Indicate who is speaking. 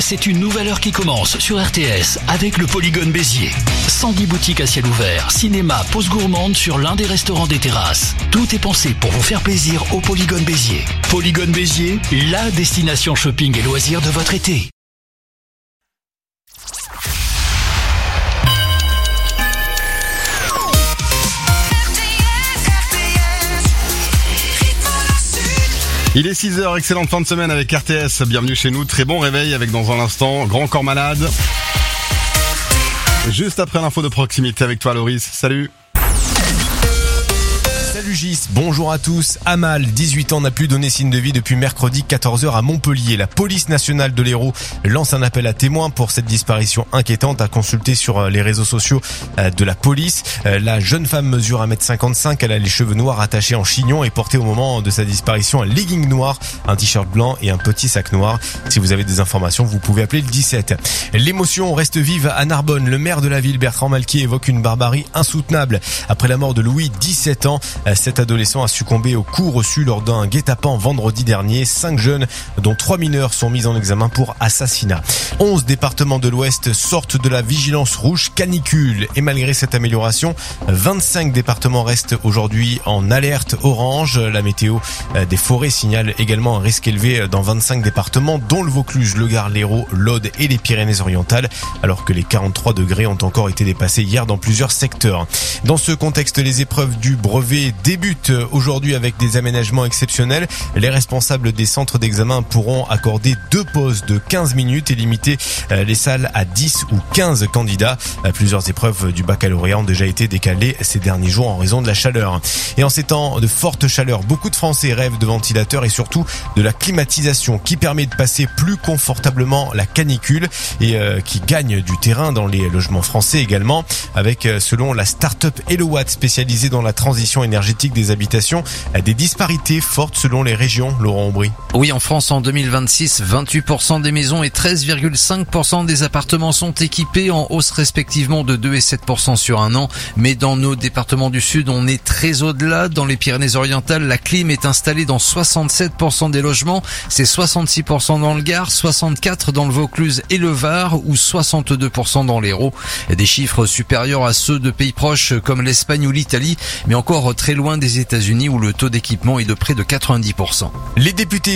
Speaker 1: c'est une nouvelle heure qui commence sur RTS avec le Polygone Béziers. 110 boutiques à ciel ouvert, cinéma, pause gourmande sur l'un des restaurants des terrasses. Tout est pensé pour vous faire plaisir au Polygone Béziers. Polygone Béziers, la destination shopping et loisirs de votre été.
Speaker 2: Il est 6h, excellente fin de semaine avec RTS, bienvenue chez nous, très bon réveil avec dans un instant Grand Corps Malade. Juste après l'info de proximité avec toi Loris, salut.
Speaker 3: Salut Gis, bonjour à tous. Amal, 18 ans, n'a plus donné signe de vie depuis mercredi 14h à Montpellier. La police nationale de l'Hérault lance un appel à témoins pour cette disparition inquiétante à consulter sur les réseaux sociaux de la police. La jeune femme mesure 1m55, elle a les cheveux noirs attachés en chignon et portait au moment de sa disparition un legging noir, un t-shirt blanc et un petit sac noir. Si vous avez des informations, vous pouvez appeler le 17. L'émotion reste vive à Narbonne. Le maire de la ville, Bertrand Malquier, évoque une barbarie insoutenable. Après la mort de Louis, 17 ans, cet adolescent a succombé aux coups reçus lors d'un guet-apens vendredi dernier. 5 jeunes, dont 3 mineurs, sont mis en examen pour assassinat. 11 départements de l'Ouest sortent de la vigilance rouge canicule. Et malgré cette amélioration, 25 départements restent aujourd'hui en alerte orange. La météo des forêts signale également un risque élevé dans 25 départements, dont le Vaucluse, le Gard, l'Hérault, l'Aude et les Pyrénées-Orientales, alors que les 43 degrés ont encore été dépassés hier dans plusieurs secteurs. Dans ce contexte, les épreuves du brevet débutent aujourd'hui avec des aménagements exceptionnels. Les responsables des centres d'examen pourront accorder 2 pauses de 15 minutes et limiter les salles à 10 ou 15 candidats. Plusieurs épreuves du baccalauréat ont déjà été décalées ces derniers jours en raison de la chaleur. Et en ces temps de forte chaleur, beaucoup de Français rêvent de ventilateurs et surtout de la climatisation qui permet de passer plus confortablement la canicule et qui gagne du terrain dans les logements français également, avec selon la start-up Elowatt spécialisée dans la transition énergétique des habitations, des disparités fortes selon les régions. Laurent Aubry.
Speaker 4: Oui, en France, en 2026, 28% des maisons et 13,5% des appartements sont équipés, en hausse respectivement de 2 et 7% sur un an. Mais dans nos départements du Sud, on est très au-delà. Dans les Pyrénées-Orientales, la clim est installée dans 67% des logements. C'est 66% dans le Gard, 64% dans le Vaucluse et le Var, ou 62% dans l'Hérault. Des chiffres supérieurs à ceux de pays proches comme l'Espagne ou l'Italie, mais encore très loin des États-Unis où le taux d'équipement est de près de 90%.
Speaker 3: Les députés